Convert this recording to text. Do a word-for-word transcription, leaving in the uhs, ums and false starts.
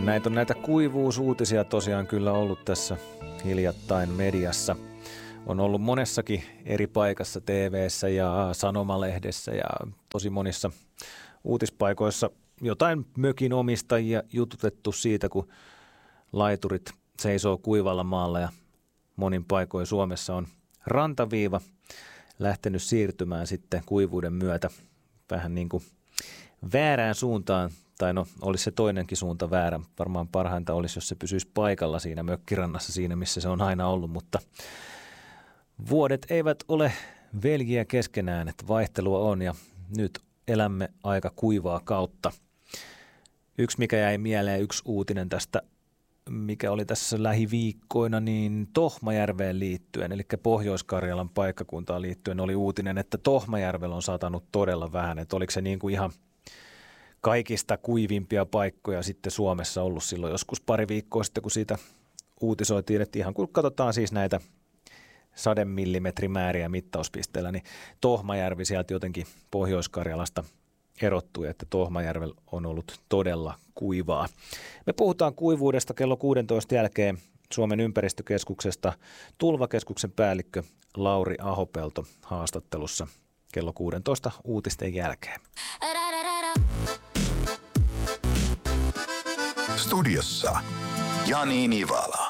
Näitä on näitä kuivuusuutisia tosiaan kyllä ollut tässä hiljattain mediassa. On ollut monessakin eri paikassa, T V:ssä ja sanomalehdessä ja tosi monissa uutispaikoissa jotain mökin omistajia jututettu siitä, kun laiturit seisoo kuivalla maalla ja monin paikoin Suomessa on rantaviiva lähtenyt siirtymään sitten kuivuuden myötä vähän niin kuin väärään suuntaan. Tai no, olisi se toinenkin suunta väärä. Varmaan parhainta olisi, jos se pysyisi paikalla siinä mökkirannassa, siinä missä se on aina ollut, mutta vuodet eivät ole veljiä keskenään, että vaihtelua on ja nyt elämme aika kuivaa kautta. Yksi, mikä jäi mieleen, yksi uutinen tästä, mikä oli tässä lähiviikkoina, niin Tohmajärveen liittyen, eli Pohjois-Karjalan paikkakuntaan liittyen oli uutinen, että Tohmajärvellä on satanut todella vähän, että oliko se niin kuin ihan kaikista kuivimpia paikkoja sitten Suomessa ollut silloin joskus pari viikkoa sitten, kun siitä uutisoitiin, että ihan kun katsotaan siis näitä sademillimetrimääriä mittauspisteellä, niin Tohmajärvi sieltä jotenkin Pohjois-Karjalasta erottui, että Tohmajärvellä on ollut todella kuivaa. Me puhutaan kuivuudesta kello kuusitoista jälkeen Suomen ympäristökeskuksesta. Tulvakeskuksen päällikkö Lauri Ahopelto haastattelussa kello kuusitoista uutisten jälkeen. Studiossa Jani Nivala.